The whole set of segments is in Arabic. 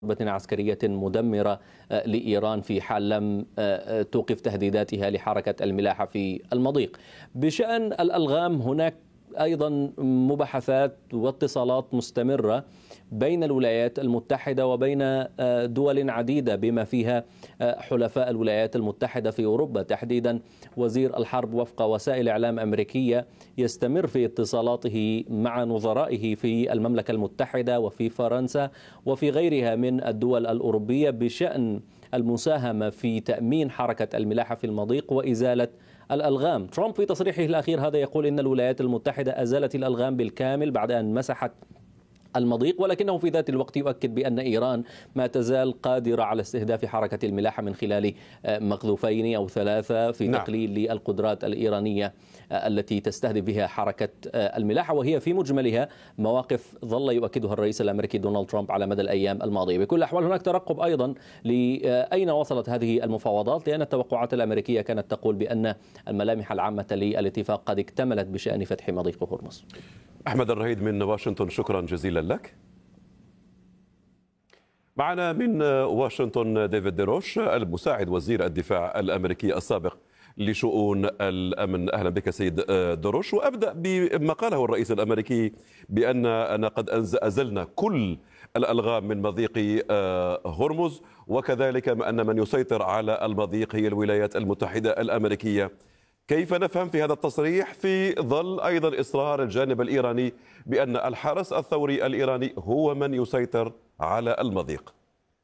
عسكرية مدمرة لإيران في حال لم توقف تهديداتها لحركة الملاحة في المضيق. بشأن الألغام هناك أيضا مباحثات واتصالات مستمرة بين الولايات المتحدة وبين دول عديدة بما فيها حلفاء الولايات المتحدة في أوروبا. تحديدا وزير الحرب وفق وسائل إعلام أمريكية يستمر في اتصالاته مع نظرائه في المملكة المتحدة وفي فرنسا وفي غيرها من الدول الأوروبية بشأن المساهمة في تأمين حركة الملاحة في المضيق وإزالة الألغام. ترامب في تصريحه الأخير هذا يقول إن الولايات المتحدة أزالت الألغام بالكامل بعد أن مسحت المضيق، ولكنه في ذات الوقت يؤكد بأن إيران ما تزال قادرة على استهداف حركة الملاحة من خلال مقذوفين أو ثلاثة في تقليل للقدرات الإيرانية التي تستهدف بها حركة الملاحة، وهي في مجملها مواقف ظل يؤكدها الرئيس الأمريكي دونالد ترامب على مدى الأيام الماضية. بكل الأحوال هناك ترقب أيضا لأين وصلت هذه المفاوضات، لأن التوقعات الأمريكية كانت تقول بأن الملامح العامة للاتفاق قد اكتملت بشأن فتح مضيق هرمز. أحمد الرهيد من واشنطن، شكرا جزيلا لك. معنا من واشنطن ديفيد ديروش المساعد وزير الدفاع الأمريكي السابق لشؤون الأمن. أهلا بك سيد ديروش، وأبدأ بما قاله الرئيس الأمريكي بأننا قد أزلنا كل الألغام من مضيق هرمز، وكذلك أن من يسيطر على المضيق هي الولايات المتحدة الأمريكية. كيف نفهم في هذا التصريح في ظل أيضا إصرار الجانب الإيراني بأن الحرس الثوري الإيراني هو من يسيطر على المضيق؟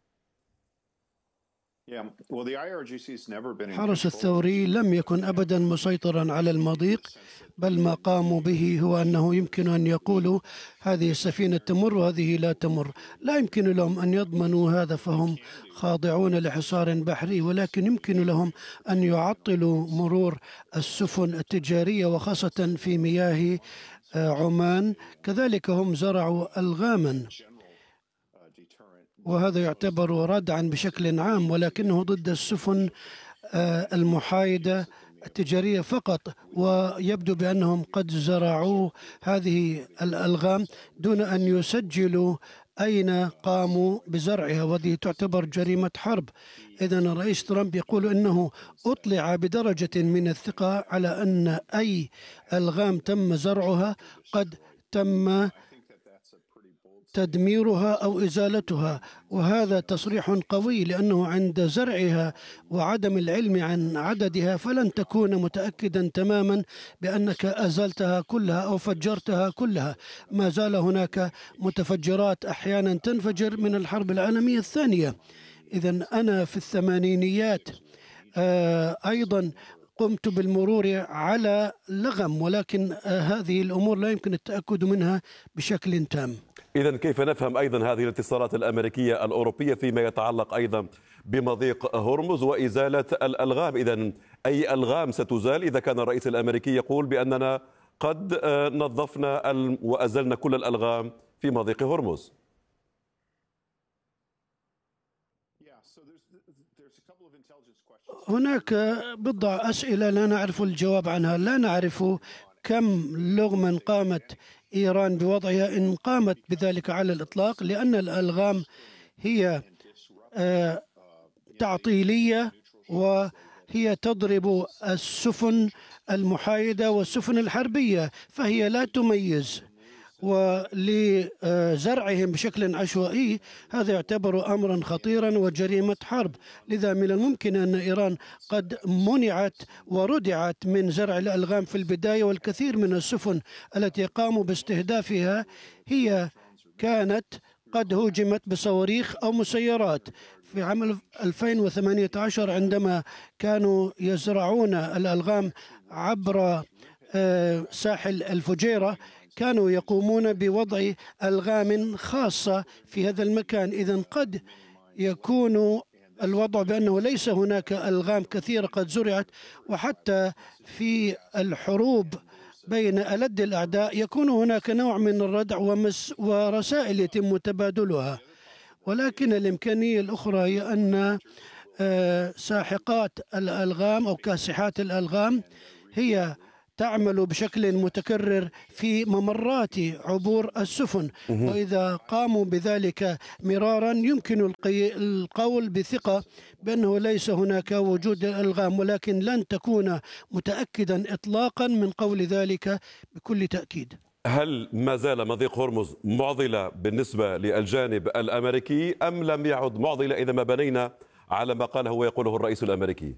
الحرس الثوري لم يكن أبدا مسيطرا على المضيق، بل ما قاموا به هو أنه يمكن أن يقولوا هذه السفينة تمر وهذه لا تمر. لا يمكن لهم أن يضمنوا هذا، فهم خاضعون لحصار بحري، ولكن يمكن لهم أن يعطلوا مرور السفن التجارية وخاصة في مياه عمان. كذلك هم زرعوا ألغاما، وهذا يعتبر ردعا بشكل عام، ولكنه ضد السفن المحايدة التجارية فقط. ويبدو بأنهم قد زرعوا هذه الألغام دون أن يسجلوا أين قاموا بزرعها، وهذه تعتبر جريمة حرب. إذن الرئيس ترامب يقول إنه أطلع بدرجة من الثقة على أن أي ألغام تم زرعها قد تم تدميرها أو إزالتها، وهذا تصريح قوي، لأنه عند زرعها وعدم العلم عن عددها فلن تكون متأكدا تماما بأنك أزلتها كلها أو فجرتها كلها. ما زال هناك متفجرات أحيانا تنفجر من الحرب العالمية الثانية. إذن أنا في الثمانينيات أيضا قمت بالمرور على لغم، ولكن هذه الأمور لا يمكن التأكد منها بشكل تام. إذن كيف نفهم أيضا هذه الاتصالات الأمريكية الأوروبية فيما يتعلق أيضا بمضيق هرمز وإزالة الألغام؟ إذن أي ألغام ستزال إذا كان الرئيس الأمريكي يقول بأننا قد نظفنا وأزلنا كل الألغام في مضيق هرمز؟ هناك بضع أسئلة لا نعرف الجواب عنها. لا نعرف كم لغما قامت إيران بوضعها، إن قامت بذلك على الإطلاق، لأن الألغام هي تعطيلية وهي تضرب السفن المحايدة والسفن الحربية، فهي لا تميز. ولزرعهم بشكل عشوائي هذا يعتبر أمرا خطيرا وجريمة حرب. لذا من الممكن أن إيران قد منعت وردعت من زرع الألغام في البداية، والكثير من السفن التي قاموا باستهدافها هي كانت قد هوجمت بصواريخ أو مسيرات. في عام 2018 عندما كانوا يزرعون الألغام عبر ساحل الفجيرة كانوا يقومون بوضع ألغام خاصة في هذا المكان. إذن قد يكون الوضع بأنه ليس هناك ألغام كثيرة قد زرعت، وحتى في الحروب بين ألد الأعداء يكون هناك نوع من الردع ورسائل يتم تبادلها. ولكن الإمكانية الأخرى هي أن ساحقات الألغام أو كاسحات الألغام هي تعمل بشكل متكرر في ممرات عبور السفن، وإذا قاموا بذلك مرارا يمكن القول بثقة بأنه ليس هناك وجود ألغام، ولكن لن تكون متأكدا إطلاقا من قول ذلك بكل تأكيد. هل ما زال مضيق هرمز معضلة بالنسبة للجانب الأمريكي أم لم يعد معضلة إذا ما بنينا على ما قاله ويقوله الرئيس الأمريكي؟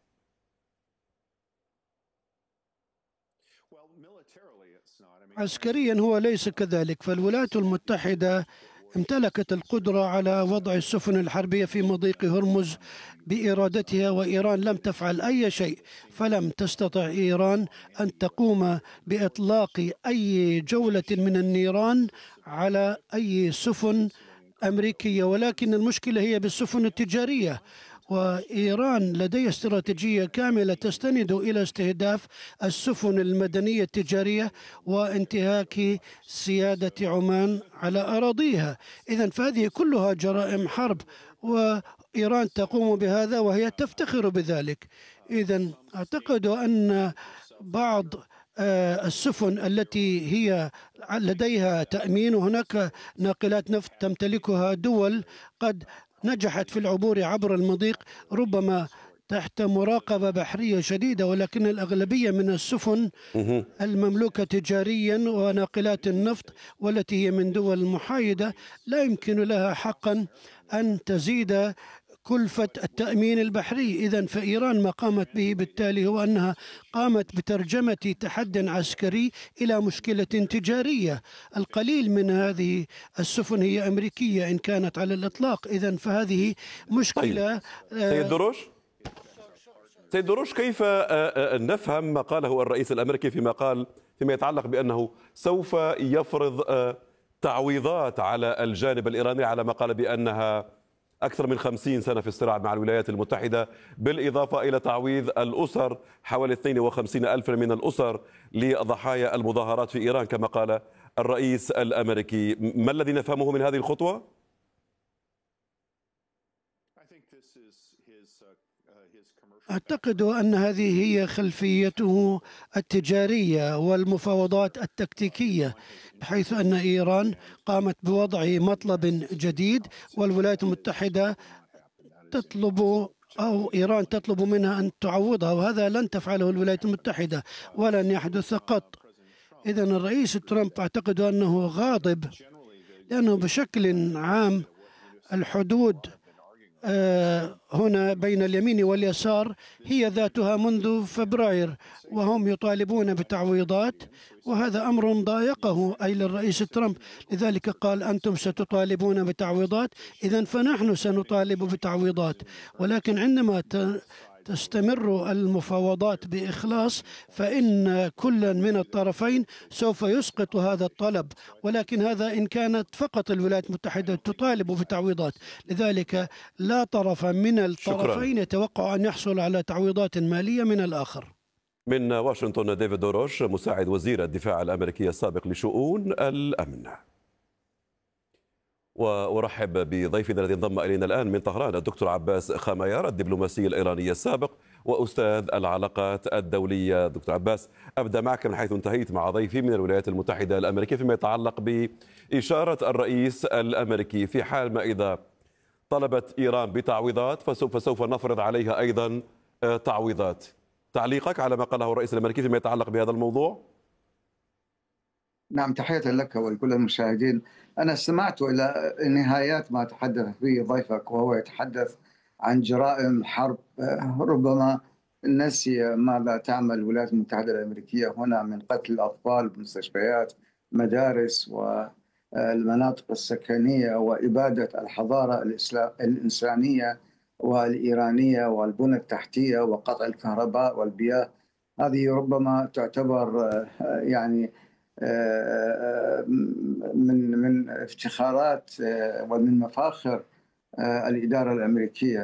عسكريا هو ليس كذلك، فالولايات المتحدة امتلكت القدرة على وضع السفن الحربية في مضيق هرمز بإرادتها، وإيران لم تفعل أي شيء، فلم تستطع إيران أن تقوم بإطلاق أي جولة من النيران على أي سفن أمريكية. ولكن المشكلة هي بالسفن التجارية، وإيران لديها استراتيجية كاملة تستند إلى استهداف السفن المدنية التجارية وانتهاك سيادة عمان على أراضيها. إذن فهذه كلها جرائم حرب، وإيران تقوم بهذا وهي تفتخر بذلك. إذن أعتقد أن بعض السفن التي هي لديها تأمين، وهناك ناقلات نفط تمتلكها دول قد نجحت في العبور عبر المضيق ربما تحت مراقبة بحرية شديدة، ولكن الأغلبية من السفن المملوكة تجاريا وناقلات النفط والتي هي من دول محايدة لا يمكن لها حقا أن تزيد كلفة التأمين البحري. إذن فإيران ما قامت به بالتالي هو أنها قامت بترجمة تحد عسكري إلى مشكلة تجارية. القليل من هذه السفن هي أمريكية إن كانت على الإطلاق. إذن فهذه مشكلة. سيد دروش، كيف نفهم ما قاله الرئيس الأمريكي فيما يتعلق بأنه سوف يفرض تعويضات على الجانب الإيراني على ما قال بأنها أكثر من 50 سنة في الصراع مع الولايات المتحدة، بالإضافة إلى تعويض الأسر حوالي 52 ألف من الأسر لضحايا المظاهرات في إيران كما قال الرئيس الأمريكي؟ ما الذي نفهمه من هذه الخطوة؟ أعتقد أن هذه هي خلفيته التجارية والمفاوضات التكتيكية، بحيث أن إيران قامت بوضع مطلب جديد والولايات المتحدة تطلب أو إيران تطلب منها أن تعوضها، وهذا لن تفعله الولايات المتحدة ولن يحدث قط. إذن الرئيس ترامب أعتقد أنه غاضب لأنه بشكل عام الحدود هنا بين اليمين واليسار هي ذاتها منذ فبراير، وهم يطالبون بتعويضات، وهذا أمر ضايقه أي للرئيس ترامب. لذلك قال أنتم ستطالبون بتعويضات، إذن فنحن سنطالب بتعويضات. ولكن عندما تستمر المفاوضات بإخلاص فإن كل من الطرفين سوف يسقط هذا الطلب، ولكن هذا إن كانت فقط الولايات المتحدة تطالب بتعويضات. لذلك لا طرف من الطرفين يتوقع أن يحصل على تعويضات مالية من الآخر. من واشنطن ديفيد دوروش مساعد وزير الدفاع الأمريكي السابق لشؤون الأمن. وأرحب بضيفنا الذي انضم إلينا الآن من طهران الدكتور عباس خميار الدبلوماسي الإيراني السابق وأستاذ العلاقات الدولية. دكتور عباس، أبدأ معك من حيث انتهيت مع ضيفي من الولايات المتحدة الأمريكية فيما يتعلق بإشارة الرئيس الأمريكي في حال ما إذا طلبت إيران بتعويضات فسوف نفرض عليها أيضا تعويضات. تعليقك على ما قاله الرئيس الأمريكي فيما يتعلق بهذا الموضوع؟ نعم، تحية لك ولكل المشاهدين. أنا استمعت إلى نهايات ما تحدث به ضيفك وهو يتحدث عن جرائم حرب. ربما نسي ماذا تعمل الولايات المتحدة الأمريكية هنا من قتل الأطفال بمستشفيات، مدارس والمناطق السكنية، وإبادة الحضارة الإنسانية والإيرانية والبنى التحتية وقطع الكهرباء والمياه. هذه ربما تعتبر يعني من افتخارات ومن مفاخر الإدارة الأمريكية،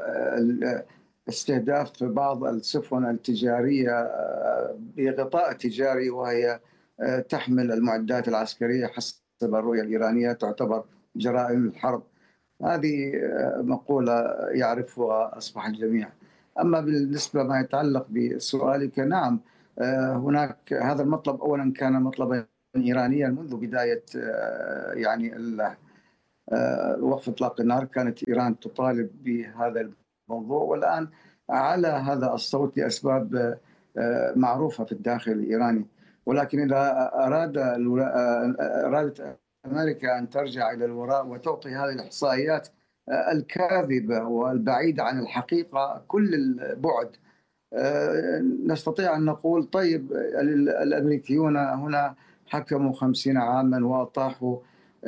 واستهداف بعض السفن التجارية بغطاء تجاري وهي تحمل المعدات العسكرية حسب الرؤية الإيرانية تعتبر جرائم الحرب. هذه مقولة يعرفها أصبح الجميع. أما بالنسبة ما يتعلق بسؤالك، نعم، هناك هذا المطلب أولا كان مطلبا إيرانيا منذ بداية يعني وقف إطلاق النار. كانت إيران تطالب بهذا الموضوع، والآن على هذا الصوت لأسباب معروفة في الداخل الإيراني. ولكن إذا أرادت أمريكا أن ترجع إلى الوراء وتعطي هذه الإحصائيات الكاذبة والبعيدة عن الحقيقة كل البعد، نستطيع أن نقول طيب الأمريكيون هنا حكموا 50 عاما وأطاحوا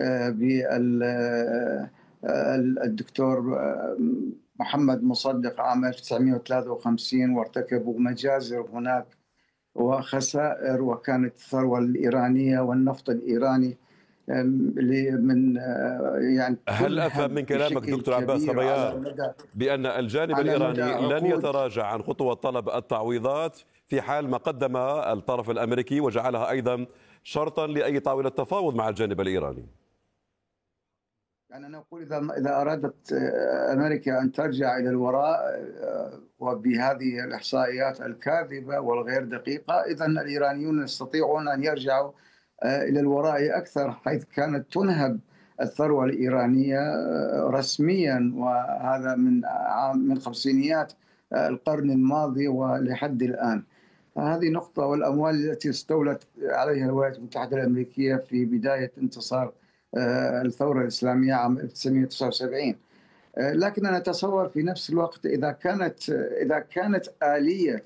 بالدكتور محمد مصدق عام 1953 وارتكبوا مجازر هناك وخسائر، وكانت الثروة الإيرانية والنفط الإيراني من يعني هل أفهم من كلامك دكتور عباس خبيار بأن الجانب الإيراني لن يتراجع عن خطوة طلب التعويضات في حال ما قدم الطرف الأمريكي وجعلها أيضا شرطا لأي طاولة تفاوض مع الجانب الإيراني؟ يعني أنا أقول إذا أرادت أمريكا أن ترجع إلى الوراء وبهذه الإحصائيات الكاذبة والغير دقيقة، إذن الإيرانيون يستطيعون أن يرجعوا إلى الوراء أكثر، حيث كانت تنهب الثروة الإيرانية رسميا، وهذا من خمسينيات القرن الماضي ولحد الآن. هذه نقطة. والأموال التي استولت عليها الولايات المتحدة الأمريكية في بداية انتصار الثورة الإسلامية عام 1979. لكن أنا أتصور في نفس الوقت إذا كانت آلية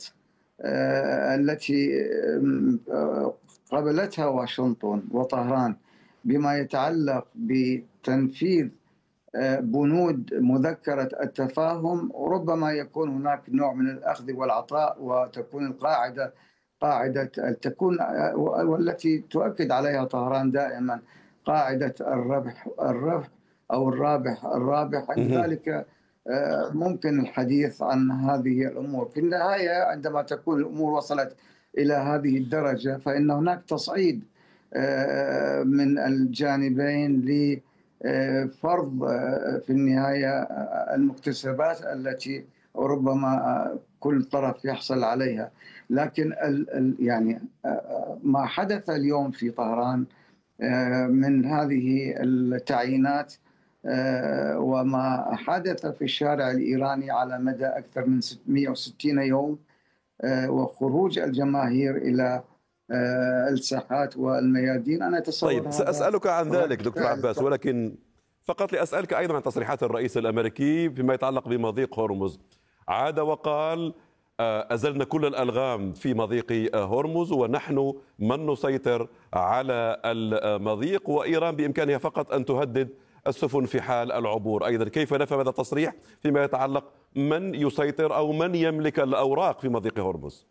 التي قابلتها واشنطن وطهران بما يتعلق بتنفيذ بنود مذكرة التفاهم، ربما يكون هناك نوع من الأخذ والعطاء، وتكون قاعدة تكون والتي تؤكد عليها طهران دائما قاعدة الربح أو الرابح. عند ذلك ممكن الحديث عن هذه الأمور. في النهاية عندما تكون الأمور وصلت إلى هذه الدرجة فإن هناك تصعيد من الجانبين لفرض في النهاية المكتسبات التي ربما كل طرف يحصل عليها. لكن يعني ما حدث اليوم في طهران من هذه التعيينات وما حدث في الشارع الإيراني على مدى أكثر من 160 يوم، وخروج الجماهير إلى الساحات والميادين، أنا أتصور. طيب سأسألك عن ذلك دكتور عباس، ولكن فقط لأسألك أيضا عن تصريحات الرئيس الأمريكي فيما يتعلق بمضيق هرمز. عاد وقال أزلنا كل الألغام في مضيق هرمز ونحن من نسيطر على المضيق، وإيران بإمكانها فقط أن تهدد السفن في حال العبور. أيضا كيف نفهم هذا التصريح فيما يتعلق من يسيطر أو من يملك الأوراق في مضيق هرمز؟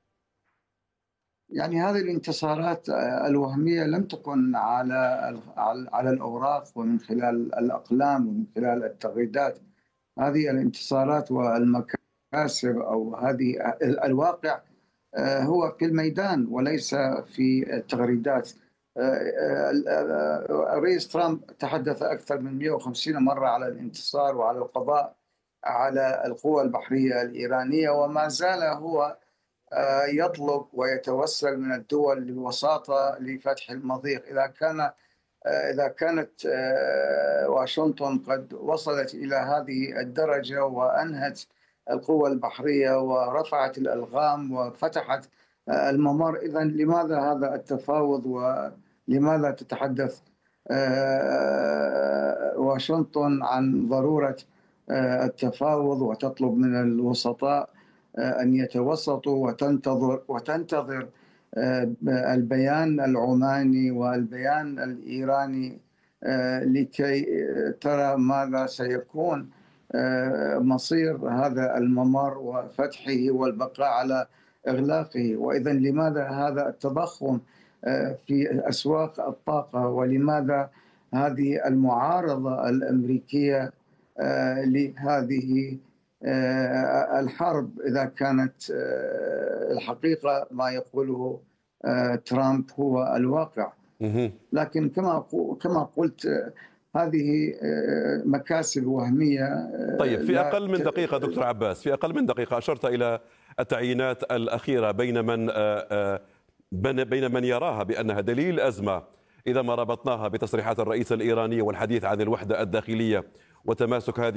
يعني هذه الانتصارات الوهمية لم تكن على الأوراق ومن خلال الأقلام ومن خلال التغريدات. هذه الانتصارات والمكاسب أو هذه الواقع هو في الميدان وليس في التغريدات. الرئيس ترامب تحدث أكثر من 150 مرة على الانتصار وعلى القضاء على القوى البحرية الإيرانية، وما زال هو يطلب ويتوسل من الدول للوساطة لفتح المضيق. إذا كانت واشنطن قد وصلت إلى هذه الدرجة وأنهت القوى البحرية ورفعت الألغام وفتحت الممر، إذن لماذا هذا التفاوض ولماذا تتحدث واشنطن عن ضرورة التفاوض وتطلب من الوسطاء أن يتوسطوا وتنتظر البيان العماني والبيان الإيراني لكي ترى ماذا سيكون مصير هذا الممر وفتحه والبقاء على إغلاقه؟ وإذا لماذا هذا التضخم في أسواق الطاقة؟ ولماذا هذه المعارضة الأمريكية لهذه الحرب إذا كانت الحقيقة ما يقوله ترامب هو الواقع؟ لكن كما قلت هذه مكاسب وهمية. طيب في أقل من دقيقة دكتور عباس، في أقل من دقيقة أشرت إلى التعيينات الأخيرة بين من يراها بأنها دليل أزمة إذا ما ربطناها بتصريحات الرئيس الإيراني والحديث عن الوحدة الداخلية وتماسك هذه